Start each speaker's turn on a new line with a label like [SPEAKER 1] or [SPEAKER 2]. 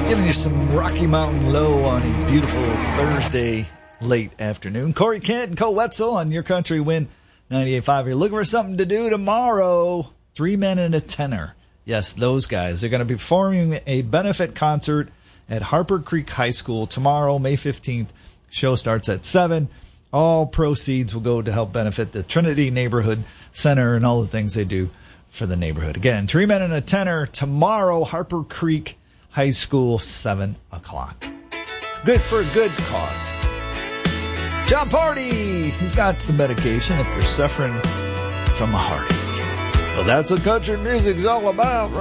[SPEAKER 1] Giving you some Rocky Mountain Low on a beautiful Thursday late afternoon. Corey Kent and Cole Wetzel on Your Country Win 98.5. You're looking for something to do tomorrow. 3 Men and a Tenor. Yes, those guys. They're going to be performing a benefit concert at Harper Creek High School tomorrow, May 15th. Show starts at 7. All proceeds will go to help benefit the Trinity Neighborhood Center and all the things they do for the neighborhood. Again, 3 Men and a Tenor tomorrow, Harper Creek High School, 7 o'clock. It's good for a good cause. John Party, he's got some medication if you're suffering from a heartache. Well, that's what country music's all about, right?